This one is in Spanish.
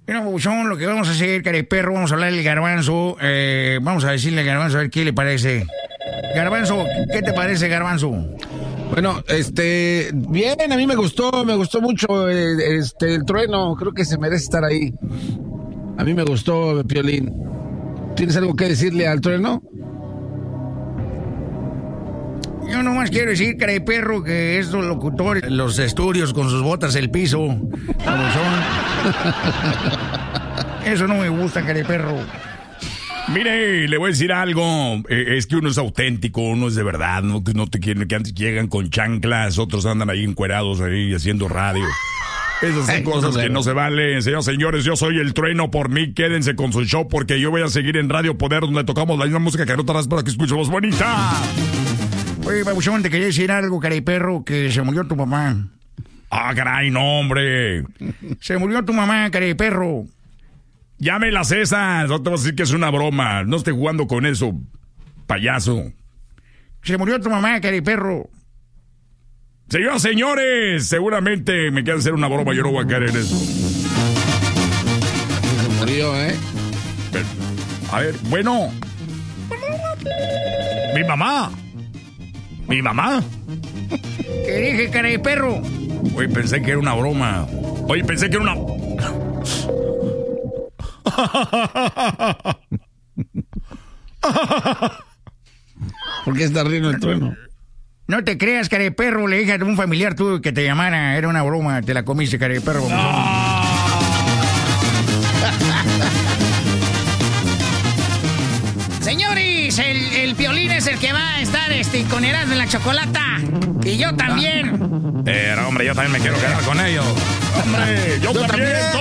Bueno, Papuchón, lo que vamos a hacer, careperro, vamos a hablar del Garbanzo. Vamos a decirle al Garbanzo a ver qué le parece. Garbanzo, ¿qué te parece, Garbanzo? Bueno, bien, a mí me gustó mucho el Trueno, creo que se merece estar ahí. A mí me gustó, Piolín. ¿Tienes algo que decirle al Trueno? Yo nomás quiero decir, careperro, que estos locutores, los estudios con sus botas el piso, como son. Eso no me gusta, careperro. Mire, le voy a decir algo. Es que uno es auténtico, uno es de verdad. No te quieren, que antes llegan con chanclas, otros andan ahí encuerados ahí haciendo radio. Esas son cosas que no se valen. Señores, yo soy el Trueno. Por mí, quédense con su show porque yo voy a seguir en Radio Poder, donde tocamos la misma música que no otras para que escuchemos bonita. Oye, Papuchón, te quería decir algo, careperro, que se murió tu mamá. Ah, caray, no, hombre. Se murió tu mamá, careperro. Llámelas esas. No te vas a decir que es una broma. No esté jugando con eso, payaso. Se murió tu mamá, careperro. Señores, seguramente me quieren hacer una broma. Yo no voy a caer en eso. Se murió, Pero, a ver, bueno. Mi mamá. ¿Qué dije, careperro? Oye, pensé que era una broma. ¿Por qué está riendo el Trueno? No te creas, careperro, le dije a un familiar tuyo que te llamara, era una broma, te la comiste, careperro. Señores, el Piolín es el que va a estar con Erasmo en la Chocolata. Y yo también. Hombre, yo también me quiero quedar con ellos. Hombre, yo también.